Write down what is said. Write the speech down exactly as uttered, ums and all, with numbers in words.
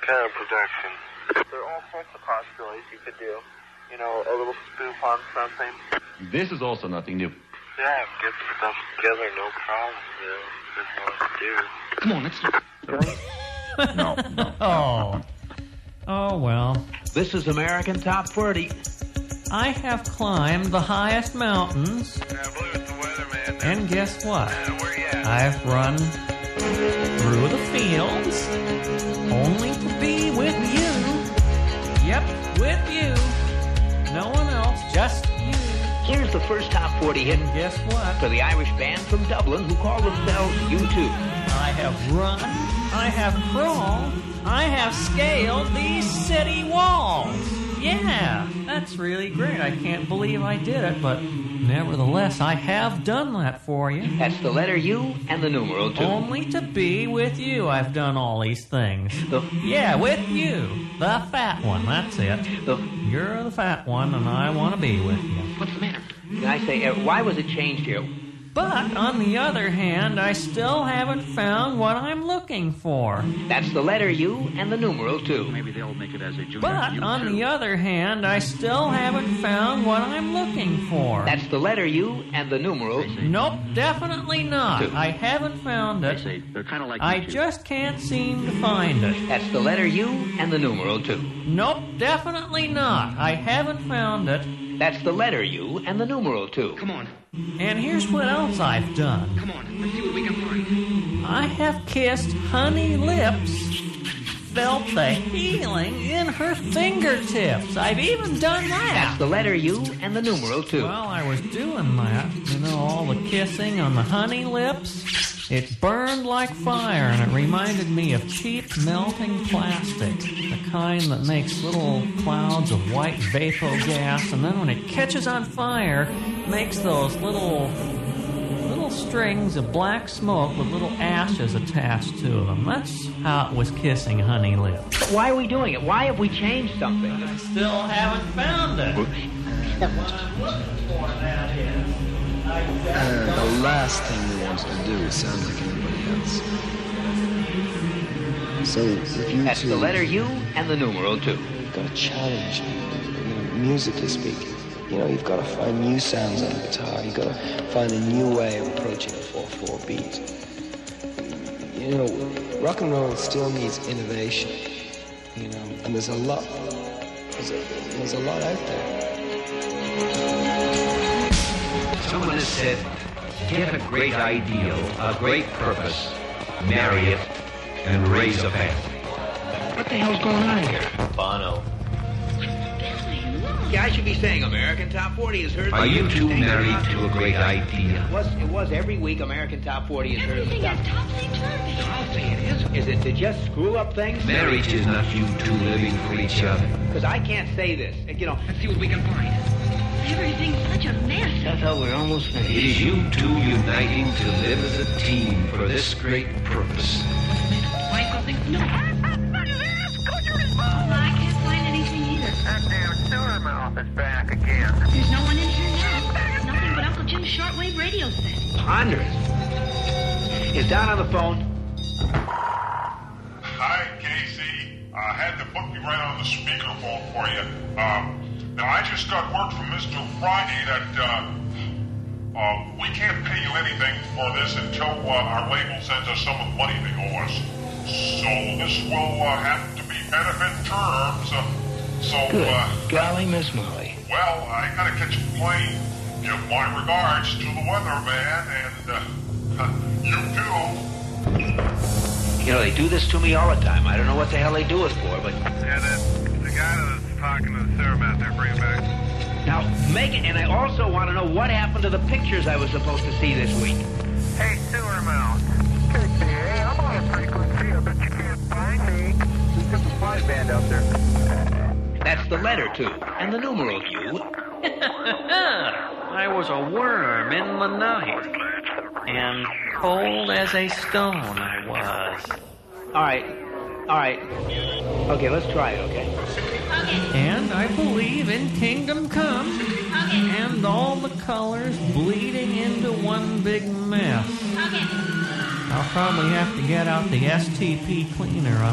kind of production. There are all sorts of possibilities you could do. You know, a little spoof on something. This is also nothing new. Yeah, get stuff together, no problem. You know, there's more to do. Come on, let's do it. No, no. Oh. Oh, well. This is American Top forty. I have climbed the highest mountains. Yeah, I believe it's the weather, man. And guess what? Yeah, where you at? I've run through the fields only to be with you. Yep, with you. No one else, just you. Here's the first Top forty hit And guess what? for the Irish band from Dublin who call themselves U two. I have run, I have crawled, I have scaled these city walls. Yeah, that's really great. I can't believe I did it, but nevertheless, I have done that for you. That's the letter U and the numeral two. Only to be with you, I've done all these things. The, Yeah, with you. The fat one, that's it. the, You're the fat one, and I want to be with you. what's the matter? Can I say, uh, why was it changed here? But, on the other hand, I still haven't found what I'm looking for. That's the letter U and the numeral two. Maybe they'll make it as a junior. But, on the other hand, I still haven't found what I'm looking for. That's the letter U and the numeral. Nope, definitely not. Two. I haven't found They it. say they're kind of like I you two. just can't seem to find it. That's the letter U and the numeral two. Nope, definitely not. I haven't found it. That's the letter U and the numeral two. Come on, And here's what else I've done. come on. Let's see what we can find. I have kissed Honey Lips, felt the healing in her fingertips. I've even done That's that. the letter U and the numeral two. While I was doing that, you know, all the kissing on the Honey Lips, it burned like fire, and it reminded me of cheap melting plastic, the kind that makes little clouds of white vapor gas, and then when it catches on fire, makes those little little strings of black smoke with little ashes attached to them. That's how it was kissing Honey Lips. But why are we doing it? Why have we changed something? I still haven't found it. What I'm looking for, that is. I Uh, just the last thing we wanted to do is sound like anybody else. So if you That's two, the letter U and the numeral two. you've got to challenge, you know, musically speaking. You know, you've got to find new sounds on the guitar. You've got to find a new way of approaching a four four beat. You know, rock and roll still needs innovation. You know, and there's a lot. There's a, there's a lot out there. Someone has said, get a great ideal, a great purpose, marry it, and raise a family. What the hell's going on here? Bono. Yeah, I should be saying American Top forty is heard. Are you two married to a great idea? It was, it was every week American Top forty is heard. Everything is topsy-turvy. I'll say it is. Is it to just screw up things? Marriage is not you two living for each other. Because I can't say this. You know, Let's see what we can find. Everything's such a mess. I thought we were almost It finished. is you two uniting to live as a team for this great purpose. Find something? No. Oh, I can't find anything either. That damn sewer mouth is back again. There's no one in here now. It's nothing but Uncle Jim's shortwave radio set. Ponderous. Is Don on the phone? Hi, Casey. I had to put me right on the speakerphone for you. Um, now, I just got word from Mister Friday that uh, uh, we can't pay you anything for this until uh, our label sends us some of the money they owe us. So this will uh, have to be benefit terms. Uh, so, Good. uh, Golly, Miss Molly. well, I gotta catch a plane. Give my regards to the weatherman and uh, you too. You know, they do this to me all the time. I don't know what the hell they do it for, but... Yeah, that, the guy that was talking to the sewer mouth there, bring him back. Now, make it... And I also want to know what happened to the pictures I was supposed to see this week. Hey, sewer mouth. K C A, I'm on a frequency. I bet you can't find me. We've got the flight band out there. That's the letter two and the numeral U. I was a worm in the night, and cold as a stone I was. All right. All right. Okay, let's try it, okay? Okay. And I believe in Kingdom Come, Okay. and all the colors bleeding into one big mess. Okay. I'll probably have to get out the S T P cleaner on